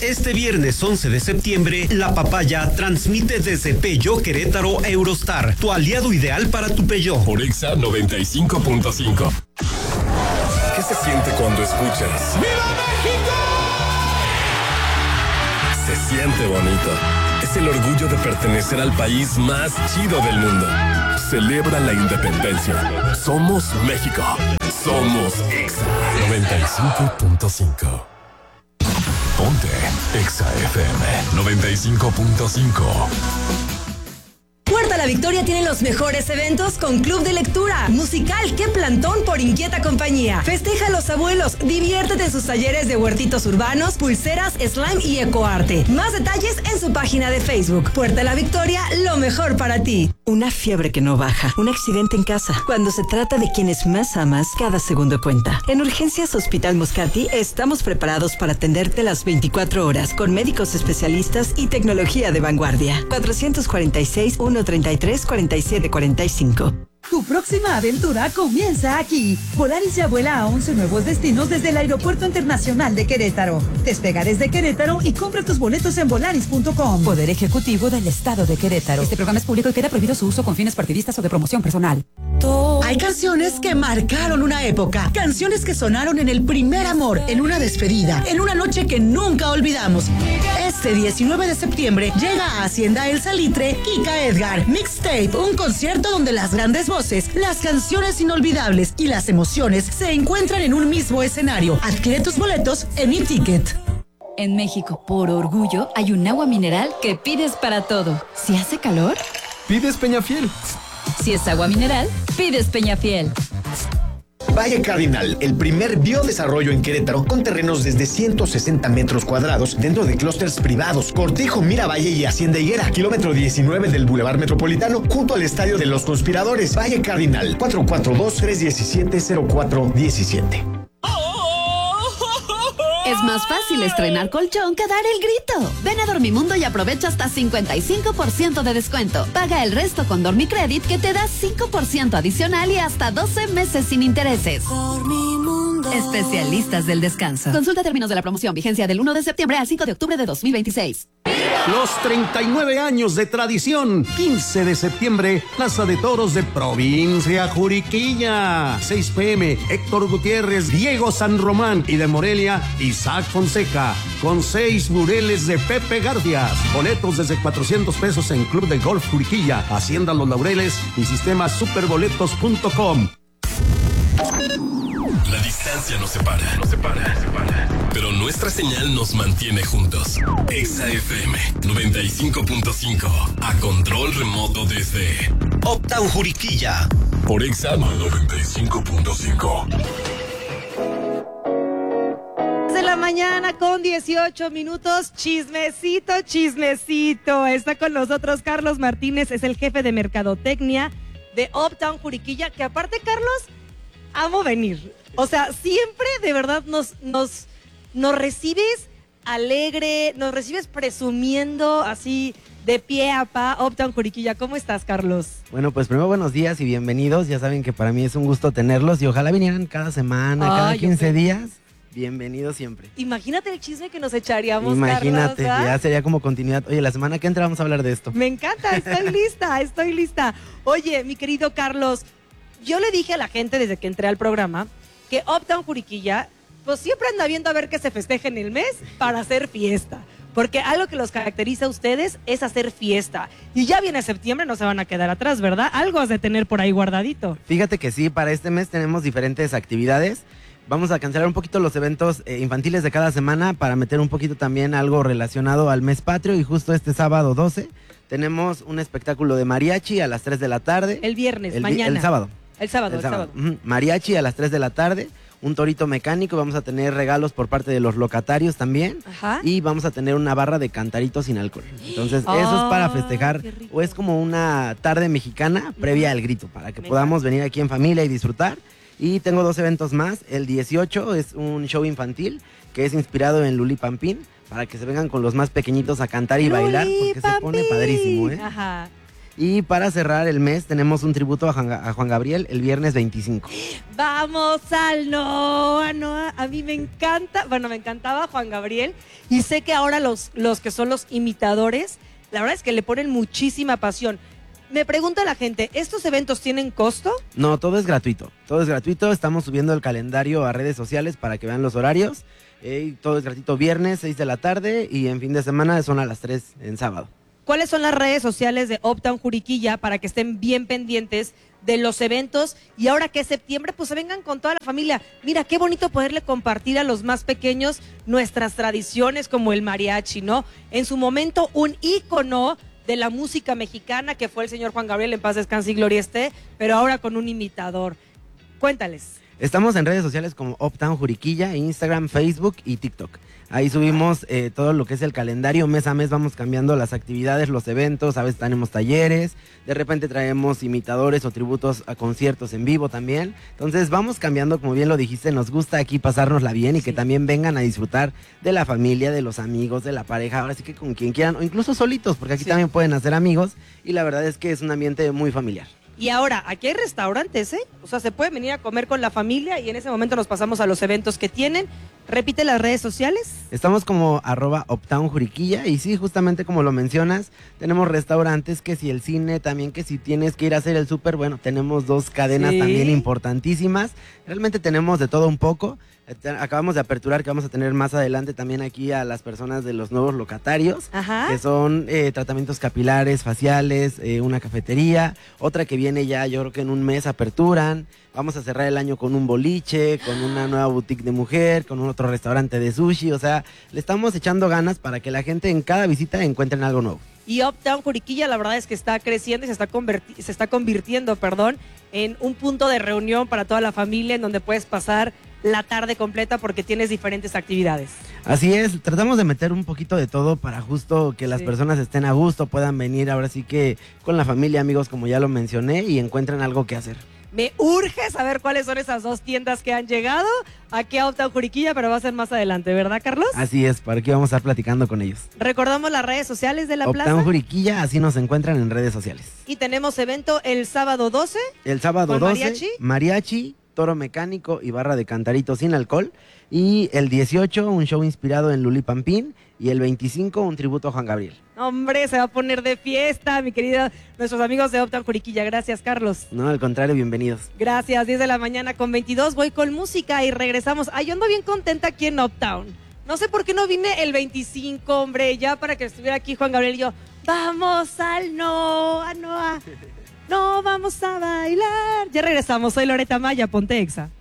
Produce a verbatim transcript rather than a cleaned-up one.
Este viernes once de septiembre, La Papaya transmite desde Peugeot Querétaro Eurostar, tu aliado ideal para tu Peugeot. Por Exa noventa y cinco punto cinco. ¿Qué se siente cuando escuchas ¡Viva México! Se siente bonito. Es el orgullo de pertenecer al país más chido del mundo. Celebra la independencia. Somos México. Somos Exa noventa y cinco punto cinco. Ponte Exa F M noventa y cinco punto cinco. Puerta La Victoria tiene los mejores eventos con Club de Lectura, musical Qué Plantón por Inquieta Compañía. Festeja a los abuelos, diviértete en sus talleres de huertitos urbanos, pulseras, slime y ecoarte. Más detalles en su página de Facebook. Puerta La Victoria, lo mejor para ti. Una fiebre que no baja, un accidente en casa. Cuando se trata de quienes más amas, cada segundo cuenta. En Urgencias Hospital Moscati estamos preparados para atenderte las veinticuatro horas con médicos especialistas y tecnología de vanguardia. cuatrocientos cuarenta y seis, ciento treinta y tres, cuarenta y siete cuarenta y cinco. Tu próxima aventura comienza aquí. Volaris ya vuela a once nuevos destinos desde el Aeropuerto Internacional de Querétaro. Despega desde Querétaro y compra tus boletos en volaris punto com. Poder Ejecutivo del Estado de Querétaro. Este programa es público y queda prohibido su uso con fines partidistas o de promoción personal. Hay canciones que marcaron una época. Canciones que sonaron en el primer amor, en una despedida, en una noche que nunca olvidamos. Este diecinueve de septiembre llega a Hacienda El Salitre Kika Edgar Mixtape, un concierto donde las grandes voces, las canciones inolvidables y las emociones se encuentran en un mismo escenario. Adquiere tus boletos en mi ticket. En México, por orgullo, hay un agua mineral que pides para todo. Si hace calor, pides Peñafiel. Si es agua mineral, pides Peñafiel. Valle Cardinal, el primer biodesarrollo en Querétaro con terrenos desde ciento sesenta metros cuadrados dentro de clústeres privados. Cortijo, Miravalle y Hacienda Higuera, kilómetro diecinueve del Boulevard Metropolitano, junto al Estadio de los Conspiradores. Valle Cardinal, cuatro cuatro dos, tres uno siete, cero cuatro uno siete. Es más fácil estrenar colchón que dar el grito. Ven a Dormimundo y aprovecha hasta cincuenta y cinco por ciento de descuento. Paga el resto con Dormicredit que te da cinco por ciento adicional y hasta doce meses sin intereses. Dormimundo. Especialistas del descanso. Consulta términos de la promoción. Vigencia del uno de septiembre al cinco de octubre de dos mil veintiséis. Los treinta y nueve años de tradición. quince de septiembre, Plaza de Toros de Provincia Juriquilla. seis pe eme, Héctor Gutiérrez, Diego San Román y de Morelia, Isaac Fonseca. Con seis mureles de Pepe Garfias. Boletos desde cuatrocientos pesos en Club de Golf Juriquilla, Hacienda Los Laureles y sistema superboletos punto com. La distancia nos separa, nos separa, nos separa. Pero nuestra señal nos mantiene juntos. Exa F M noventa y cinco punto cinco. A control remoto desde Uptown Juriquilla. Por Exa noventa y cinco punto cinco. De la mañana con dieciocho minutos. Chismecito, chismecito. Está con nosotros Carlos Martínez, es el jefe de mercadotecnia de Uptown Juriquilla. Que aparte, Carlos, amo venir. O sea, siempre de verdad nos, nos, nos recibes alegre, nos recibes presumiendo así de pie a pa. Uptown Juriquilla, ¿cómo estás, Carlos? Bueno, pues primero buenos días y bienvenidos. Ya saben que para mí es un gusto tenerlos y ojalá vinieran cada semana, Ay, cada quince días. Bienvenidos siempre. Imagínate el chisme que nos echaríamos, Imagínate, Carlos, ¿ah? Ya sería como continuidad. Oye, la semana que entra vamos a hablar de esto. Me encanta, estoy lista, estoy lista. Oye, mi querido Carlos, yo le dije a la gente desde que entré al programa que Uptown Juriquilla, pues siempre anda viendo a ver qué se festeja en el mes para hacer fiesta. Porque algo que los caracteriza a ustedes es hacer fiesta. Y ya viene septiembre, no se van a quedar atrás, ¿verdad? Algo has de tener por ahí guardadito. Fíjate que sí, para este mes tenemos diferentes actividades. Vamos a cancelar un poquito los eventos eh, infantiles de cada semana para meter un poquito también algo relacionado al mes patrio. Y justo este sábado doce tenemos un espectáculo de mariachi a las tres de la tarde. El viernes, el, mañana. El sábado. El sábado, el, el sábado. sábado. Uh-huh. Mariachi a las tres de la tarde, un torito mecánico, vamos a tener regalos por parte de los locatarios también. Ajá. Y vamos a tener una barra de cantaritos sin alcohol. Entonces, oh, eso es para festejar, o es como una tarde mexicana previa al grito, para que Me podamos encanta. venir aquí en familia y disfrutar. Y tengo dos eventos más. El dieciocho es un show infantil que es inspirado en Luli Pampín, para que se vengan con los más pequeñitos a cantar y Luli bailar, porque Pampín. Se pone padrísimo, ¿eh? Ajá. Y para cerrar el mes tenemos un tributo a Juan, a Juan Gabriel el viernes veinticinco. Vamos al Noa, Noa. A mí me encanta, bueno, me encantaba Juan Gabriel y sé que ahora los, los que son los imitadores, la verdad es que le ponen muchísima pasión. Me pregunta la gente, ¿estos eventos tienen costo? No, todo es gratuito, todo es gratuito. Estamos subiendo el calendario a redes sociales para que vean los horarios. Eh, todo es gratuito viernes, seis de la tarde y en fin de semana son a las tres en sábado. ¿Cuáles son las redes sociales de Uptown Juriquilla para que estén bien pendientes de los eventos? Y ahora que es septiembre, pues se vengan con toda la familia. Mira, qué bonito poderle compartir a los más pequeños nuestras tradiciones como el mariachi, ¿no? En su momento, un ícono de la música mexicana que fue el señor Juan Gabriel, en paz descanse y gloria esté, pero ahora con un imitador. Cuéntales. Estamos en redes sociales como Uptown Juriquilla, Instagram, Facebook y TikTok. Ahí subimos eh, todo lo que es el calendario, mes a mes vamos cambiando las actividades, los eventos, a veces tenemos talleres, de repente traemos imitadores o tributos a conciertos en vivo también. Entonces vamos cambiando, como bien lo dijiste, nos gusta aquí pasárnosla bien y que sí. También vengan a disfrutar de la familia, de los amigos, de la pareja, ahora sí que con quien quieran, o incluso solitos, porque aquí sí. También pueden hacer amigos y la verdad es que es un ambiente muy familiar. Y ahora, aquí hay restaurantes, ¿eh? O sea, se puede venir a comer con la familia y en ese momento nos pasamos a los eventos que tienen. Repite las redes sociales. Estamos como arroba Uptown Juriquilla y sí, justamente como lo mencionas, tenemos restaurantes, que si el cine, también que si tienes que ir a hacer el súper, bueno, tenemos dos cadenas sí. También importantísimas. Realmente tenemos de todo un poco. Acabamos de aperturar que vamos a tener más adelante también aquí a las personas de los nuevos locatarios, Ajá. Que son eh, tratamientos capilares, faciales, eh, una cafetería, otra que viene ya yo creo que en un mes aperturan, vamos a cerrar el año con un boliche, con una nueva boutique de mujer, con un otro restaurante de sushi, o sea, le estamos echando ganas para que la gente en cada visita encuentren algo nuevo. Y Uptown Juriquilla la verdad es que está creciendo y se está, converti- se está convirtiendo, perdón, en un punto de reunión para toda la familia en donde puedes pasar la tarde completa porque tienes diferentes actividades. Así es, tratamos de meter un poquito de todo para justo que las sí. Personas estén a gusto, puedan venir ahora sí que con la familia, amigos, como ya lo mencioné, y encuentren algo que hacer. Me urge saber cuáles son esas dos tiendas que han llegado aquí a Uptown Juriquilla, pero va a ser más adelante, ¿verdad, Carlos? Así es, para aquí vamos a estar platicando con ellos. Recordamos las redes sociales de la Uptown plaza. Juriquilla, así nos encuentran en redes sociales. Y tenemos evento el sábado doce. El sábado doce, mariachi. mariachi, toro mecánico y barra de cantarito sin alcohol. Y el dieciocho, un show inspirado en Luli Pampín. Y el veinticinco, un tributo a Juan Gabriel. Hombre, se va a poner de fiesta, mi querida, nuestros amigos de Uptown Juriquilla. Gracias, Carlos. No, al contrario, bienvenidos. Gracias, diez de la mañana con veintidós. Voy con música y regresamos. Ay, yo ando bien contenta aquí en Uptown. No sé por qué no vine el veinticinco, hombre, ya para que estuviera aquí Juan Gabriel y yo. Vamos al Noa, Noa. No, vamos a bailar. Ya regresamos, soy Loreta Maya, ponte Exa.